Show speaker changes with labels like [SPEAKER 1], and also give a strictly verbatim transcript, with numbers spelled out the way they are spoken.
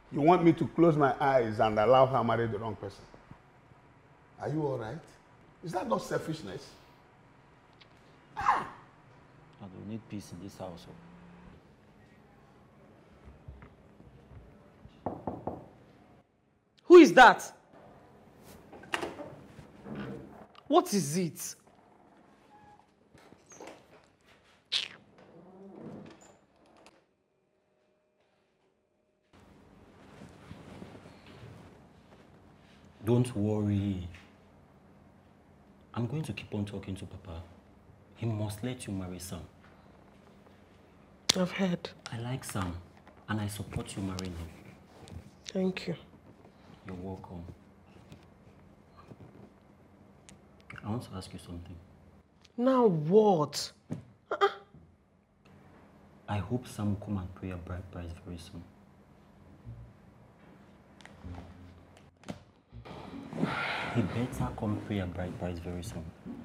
[SPEAKER 1] You want me to close my eyes and allow her marry the wrong person? Are you all right? Is that not selfishness?
[SPEAKER 2] I don't need peace in this house.
[SPEAKER 3] Who is that? What is it?
[SPEAKER 2] Don't worry. I'm going to keep on talking to Papa. He must let you marry Sam.
[SPEAKER 3] I've heard.
[SPEAKER 2] I like Sam, and I support you marrying him.
[SPEAKER 3] Thank you.
[SPEAKER 2] You're welcome. I want to ask you something.
[SPEAKER 3] Now what? Uh-uh.
[SPEAKER 2] I hope Sam will come and pay a bride price very soon. He better come pay a bride price very soon.